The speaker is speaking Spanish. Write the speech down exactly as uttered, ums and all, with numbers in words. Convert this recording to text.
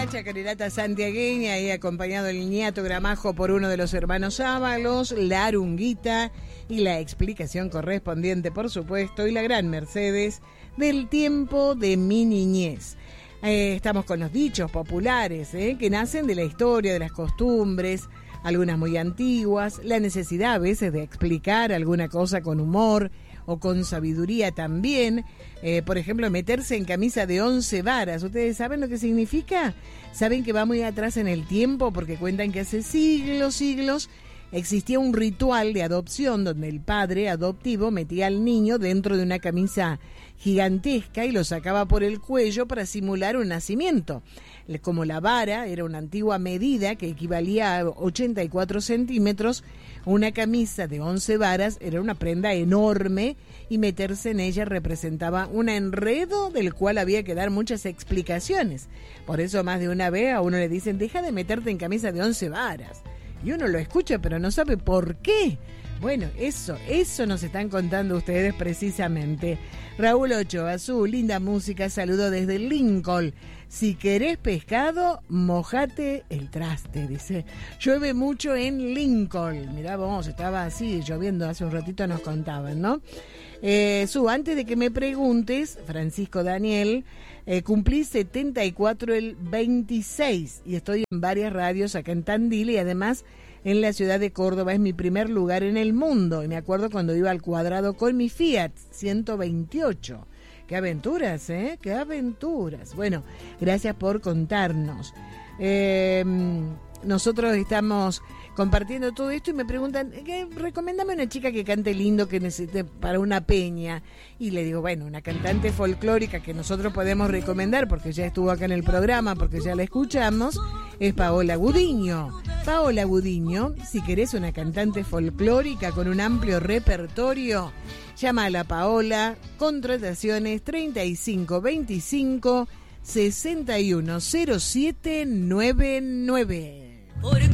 chacarirata santiagueña y acompañado el ñato Gramajo por uno de los hermanos Ábalos, la Arunguita y la explicación correspondiente, por supuesto, y la gran Mercedes del tiempo de mi niñez. Eh, estamos con los dichos populares, eh, que nacen de la historia, de las costumbres, algunas muy antiguas, la necesidad a veces de explicar alguna cosa con humor o con sabiduría también. Eh, por ejemplo, meterse en camisa de once varas. ¿Ustedes saben lo que significa? Saben que va muy atrás en el tiempo porque cuentan que hace siglos, siglos existía un ritual de adopción donde el padre adoptivo metía al niño dentro de una camisa gigantesca y lo sacaba por el cuello para simular un nacimiento. Como la vara era una antigua medida que equivalía a ochenta y cuatro centímetros, una camisa de once varas era una prenda enorme y meterse en ella representaba un enredo del cual había que dar muchas explicaciones. Por eso más de una vez a uno le dicen, deja de meterte en camisa de once varas. Y uno lo escucha pero no sabe por qué. Bueno, eso, eso nos están contando ustedes precisamente. Raúl Ochoa, su linda música, saludo desde Lincoln. Si querés pescado, mojate el traste, dice. Llueve mucho en Lincoln. Mirá vos, estaba así lloviendo hace un ratito, nos contaban, ¿no? Eh, Su, antes de que me preguntes, Francisco Daniel, eh, cumplí setenta y cuatro el veintiséis y estoy en varias radios acá en Tandil y además en la ciudad de Córdoba. Es mi primer lugar en el mundo y me acuerdo cuando iba al cuadrado con mi Fiat ciento veintiocho. ¡Qué aventuras, eh! ¡Qué aventuras! Bueno, gracias por contarnos. Eh, nosotros estamos compartiendo todo esto y me preguntan, ¿qué? Recomiéndame una chica que cante lindo que necesite para una peña. Y le digo, bueno, una cantante folclórica que nosotros podemos recomendar porque ya estuvo acá en el programa, porque ya la escuchamos, es Paola Gudiño. Paola Gudiño, si querés una cantante folclórica con un amplio repertorio, llama a la Paola, contrataciones treinta y cinco veinticinco sesenta y uno cero siete noventa y nueve.